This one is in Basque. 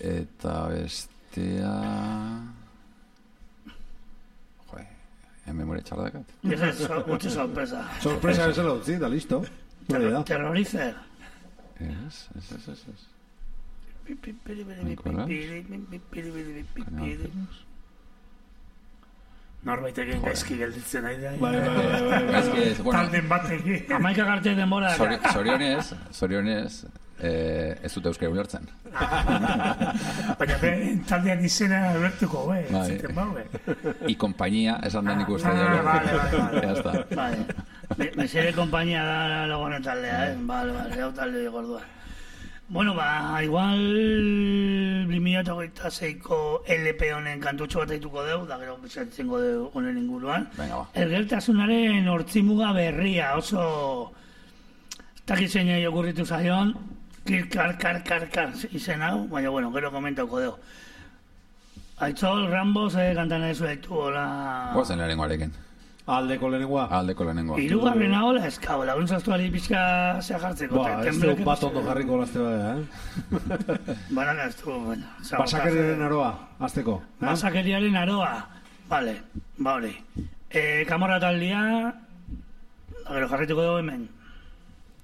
Eta bestea... Joe, memoria txarra dakat. Utzi sorpresa. Sorpresa bezala utzi, da listo. Terrorizer. Ez. Norbaitek gaizki gelditzen nahi da. Bai. Talden batek. Amaika garte denbora. Zorionez, ez dute euskara ulertzen. Baina taldean izena ulertuko, ziten baue. I compañía, esan da nik uste. Vale. Mesere compañía da lagone taldea, Vale, hau talde gordua. Bueno, igual 2026ko LP honen kantutxo bat aituko deu, da gero bizatzengo deu honen inguruan. Elgertasunaren hortzimuga berria, oso takitzein okurritu zaion, kar izen hau, baina bueno, gero komentauko deu. Aitzol, Rambos, kantan ezu haitu, hola... Guazen lehenengoarekin. Aldeko lehenengoa. Irugarren ahola eskau, laguntzaztuari pixka zea jartzeko. Ez du bat ondo jarriko lazte bada, Baina ez du, bueno. Basakeriaren aroa, azteko. Basakeriaren aroa, vale, hori. Kamorra taldea, gero jarrituko dugu hemen.